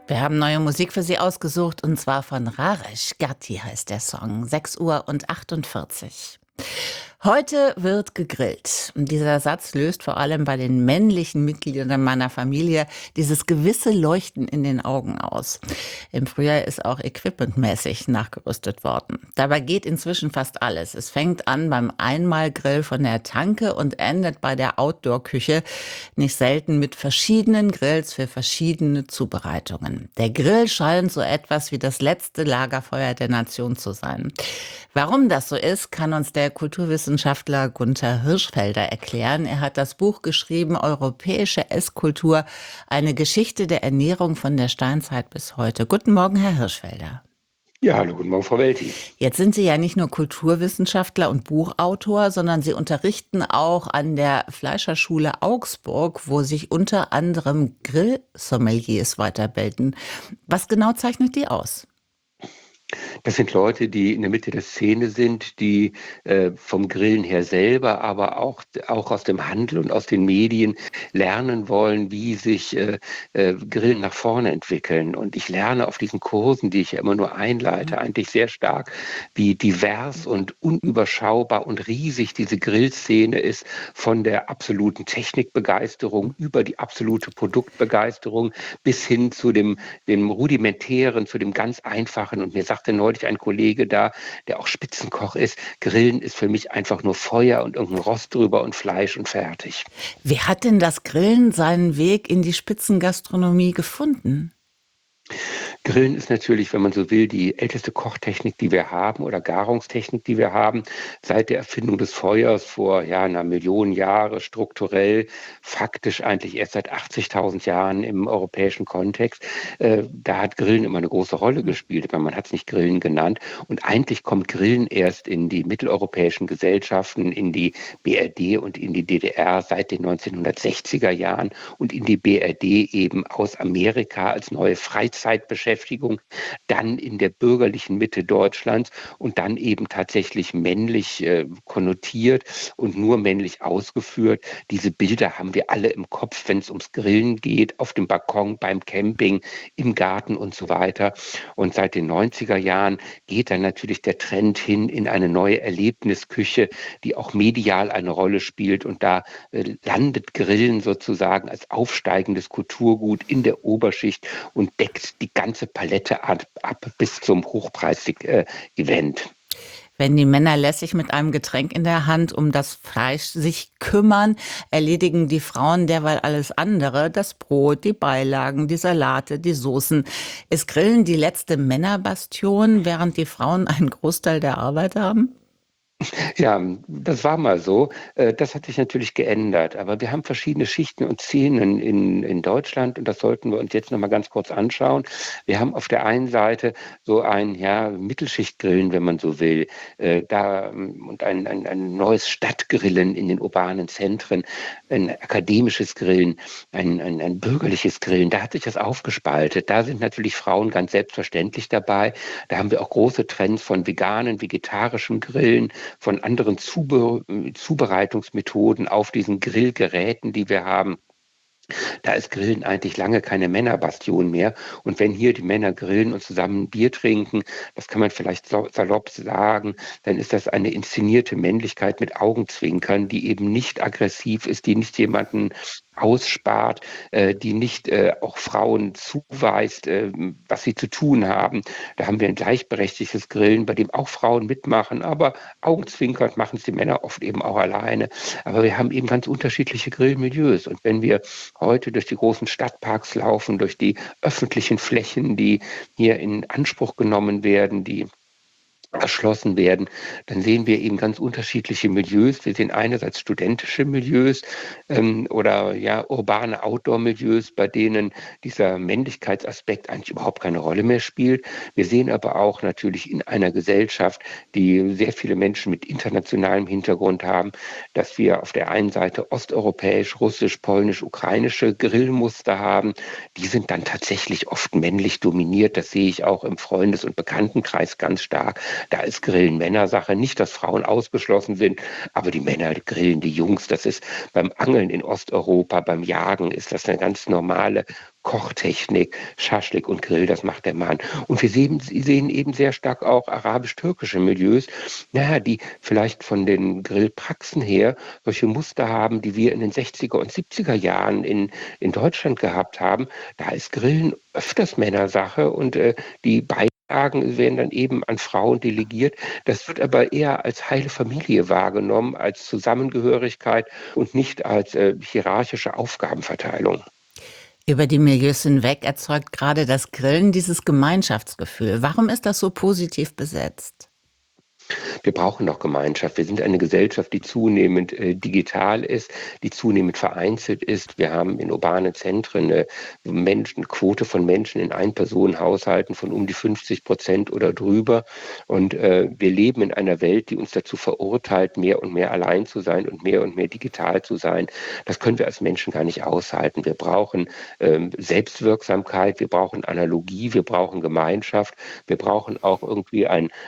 Wir haben neue Musik für Sie ausgesucht und zwar von Raresh Gatti heißt der Song. 6:48 Uhr. Heute wird gegrillt. Und dieser Satz löst vor allem bei den männlichen Mitgliedern meiner Familie dieses gewisse Leuchten in den Augen aus. Im Frühjahr ist auch equipmentmäßig nachgerüstet worden. Dabei geht inzwischen fast alles. Es fängt an beim Einmalgrill von der Tanke und endet bei der Outdoor-Küche, nicht selten mit verschiedenen Grills für verschiedene Zubereitungen. Der Grill scheint so etwas wie das letzte Lagerfeuer der Nation zu sein. Warum das so ist, kann uns der Kulturwissenschaftler Gunther Hirschfelder erklären. Er hat das Buch geschrieben, Europäische Esskultur, eine Geschichte der Ernährung von der Steinzeit bis heute. Guten Morgen, Herr Hirschfelder. Ja, hallo, guten Morgen, Frau Welti. Jetzt sind Sie ja nicht nur Kulturwissenschaftler und Buchautor, sondern Sie unterrichten auch an der Fleischerschule Augsburg, wo sich unter anderem Grillsommeliers weiterbilden. Was genau zeichnet die aus? Das sind Leute, die in der Mitte der Szene sind, die vom Grillen her selber, aber auch aus dem Handel und aus den Medien lernen wollen, wie sich Grillen nach vorne entwickeln. Und ich lerne auf diesen Kursen, die ich ja immer nur einleite, eigentlich sehr stark, wie divers und unüberschaubar und riesig diese Grillszene ist, von der absoluten Technikbegeisterung über die absolute Produktbegeisterung bis hin zu dem rudimentären, zu dem ganz einfachen. Und mir sagte neulich ein Kollege da, der auch Spitzenkoch ist, Grillen ist für mich einfach nur Feuer und irgendein Rost drüber und Fleisch und fertig. Wie hat denn das Grillen seinen Weg in die Spitzengastronomie gefunden? Grillen ist natürlich, wenn man so will, die älteste Kochtechnik, die wir haben oder Garungstechnik, die wir haben, seit der Erfindung des Feuers vor einer Million Jahre strukturell, faktisch eigentlich erst seit 80.000 Jahren im europäischen Kontext. Da hat Grillen immer eine große Rolle gespielt, aber man hat es nicht Grillen genannt. Und eigentlich kommt Grillen erst in die mitteleuropäischen Gesellschaften, in die BRD und in die DDR seit den 1960er Jahren und in die BRD eben aus Amerika als neue Freizeitbeschäftigung, dann in der bürgerlichen Mitte Deutschlands und dann eben tatsächlich männlich konnotiert und nur männlich ausgeführt. Diese Bilder haben wir alle im Kopf, wenn es ums Grillen geht, auf dem Balkon, beim Camping, im Garten und so weiter. Und seit den 90er Jahren geht dann natürlich der Trend hin in eine neue Erlebnisküche, die auch medial eine Rolle spielt. Und da landet Grillen sozusagen als aufsteigendes Kulturgut in der Oberschicht und deckt die ganze Palette ab bis zum Hochpreis-Event. Wenn die Männer lässig mit einem Getränk in der Hand um das Fleisch sich kümmern, erledigen die Frauen derweil alles andere, das Brot, die Beilagen, die Salate, die Soßen. Ist Grillen die letzte Männerbastion, während die Frauen einen Großteil der Arbeit haben? Ja, das war mal so. Das hat sich natürlich geändert. Aber wir haben verschiedene Schichten und Szenen in Deutschland und das sollten wir uns jetzt noch mal ganz kurz anschauen. Wir haben auf der einen Seite so ein Mittelschichtgrillen, wenn man so will, und ein neues Stadtgrillen in den urbanen Zentren, ein akademisches Grillen, ein bürgerliches Grillen. Da hat sich das aufgespaltet. Da sind natürlich Frauen ganz selbstverständlich dabei. Da haben wir auch große Trends von veganen, vegetarischen Grillen, von anderen Zubereitungsmethoden auf diesen Grillgeräten, die wir haben. Da ist Grillen eigentlich lange keine Männerbastion mehr. Und wenn hier die Männer grillen und zusammen ein Bier trinken, das kann man vielleicht salopp sagen, dann ist das eine inszenierte Männlichkeit mit Augenzwinkern, die eben nicht aggressiv ist, die nicht jemanden ausspart, die nicht auch Frauen zuweist, was sie zu tun haben. Da haben wir ein gleichberechtigtes Grillen, bei dem auch Frauen mitmachen, aber augenzwinkernd machen es die Männer oft eben auch alleine. Aber wir haben eben ganz unterschiedliche Grillmilieus. Und wenn wir heute durch die großen Stadtparks laufen, durch die öffentlichen Flächen, die hier in Anspruch genommen werden, die erschlossen werden, dann sehen wir eben ganz unterschiedliche Milieus. Wir sehen einerseits studentische Milieus oder urbane Outdoor-Milieus, bei denen dieser Männlichkeitsaspekt eigentlich überhaupt keine Rolle mehr spielt. Wir sehen aber auch natürlich in einer Gesellschaft, die sehr viele Menschen mit internationalem Hintergrund haben, dass wir auf der einen Seite osteuropäisch, russisch, polnisch, ukrainische Grillmuster haben. Die sind dann tatsächlich oft männlich dominiert. Das sehe ich auch im Freundes- und Bekanntenkreis ganz stark. Da ist Grillen Männersache. Nicht, dass Frauen ausgeschlossen sind, aber die Männer grillen die Jungs. Das ist beim Angeln in Osteuropa, beim Jagen ist das eine ganz normale Kochtechnik. Schaschlik und Grill, das macht der Mann. Und wir sehen eben sehr stark auch arabisch-türkische Milieus, naja, die vielleicht von den Grillpraxen her solche Muster haben, die wir in den 60er und 70er Jahren in Deutschland gehabt haben. Da ist Grillen öfters Männersache und die Beilagen werden dann eben an Frauen delegiert. Das wird aber eher als heile Familie wahrgenommen, als Zusammengehörigkeit und nicht als hierarchische Aufgabenverteilung. Über die Milieus hinweg erzeugt gerade das Grillen dieses Gemeinschaftsgefühl. Warum ist das so positiv besetzt? Wir brauchen noch Gemeinschaft. Wir sind eine Gesellschaft, die zunehmend digital ist, die zunehmend vereinzelt ist. Wir haben in urbanen Zentren eine Quote von Menschen in Ein-Personen-Haushalten von um die 50% oder drüber. Und wir leben in einer Welt, die uns dazu verurteilt, mehr und mehr allein zu sein und mehr digital zu sein. Das können wir als Menschen gar nicht aushalten. Wir brauchen Selbstwirksamkeit, wir brauchen Analogie, wir brauchen Gemeinschaft, wir brauchen auch irgendwie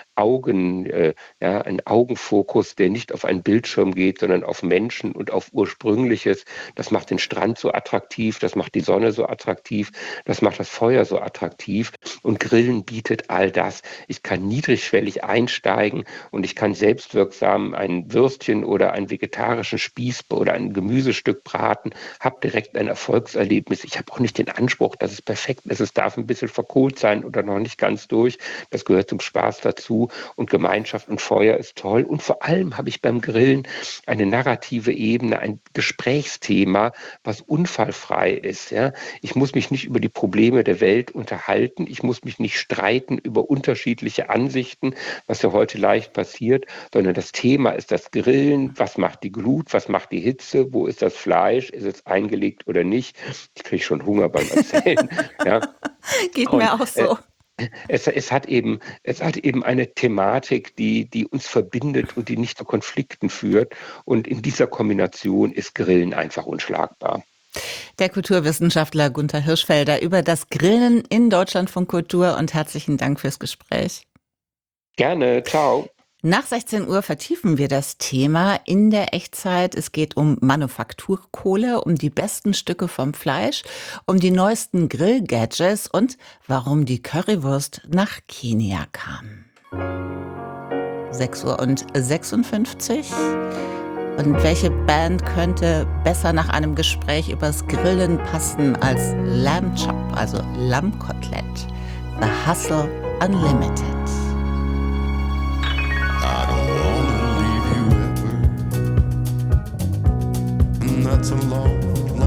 einen Augenfokus, der nicht auf einen Bildschirm geht, sondern auf Menschen und auf Ursprüngliches. Das macht den Strand so attraktiv, das macht die Sonne so attraktiv, das macht das Feuer so attraktiv. Und Grillen bietet all das. Ich kann niedrigschwellig einsteigen und ich kann selbstwirksam ein Würstchen oder einen vegetarischen Spieß oder ein Gemüsestück braten, habe direkt ein Erfolgserlebnis. Ich habe auch nicht den Anspruch, dass es perfekt ist. Es darf ein bisschen verkohlt sein oder noch nicht ganz durch. Das gehört zum Spaß dazu. Und Gemeinschaft und Feuer ist toll. Und vor allem habe ich beim Grillen eine narrative Ebene, ein Gesprächsthema, was unfallfrei ist. Ja? Ich muss mich nicht über die Probleme der Welt unterhalten. Ich muss mich nicht streiten über unterschiedliche Ansichten, was ja heute leicht passiert, sondern das Thema ist das Grillen. Was macht die Glut? Was macht die Hitze? Wo ist das Fleisch? Ist es eingelegt oder nicht? Ich kriege schon Hunger beim Erzählen. Ja? Geht Und mir auch so. es hat eben eine Thematik, die uns verbindet und die nicht zu Konflikten führt. Und in dieser Kombination ist Grillen einfach unschlagbar. Der Kulturwissenschaftler Gunther Hirschfelder über das Grillen in Deutschlandfunk Kultur und herzlichen Dank fürs Gespräch. Gerne, ciao. Nach 16 Uhr vertiefen wir das Thema in der Echtzeit. Es geht um Manufakturkohle, um die besten Stücke vom Fleisch, um die neuesten Grill-Gadgets und warum die Currywurst nach Kenia kam. 6:56 Uhr. Und welche Band könnte besser nach einem Gespräch übers Grillen passen als Lamb Chop, also Lammkotelett? The Hustle Unlimited. I don't wanna leave you ever, not so long.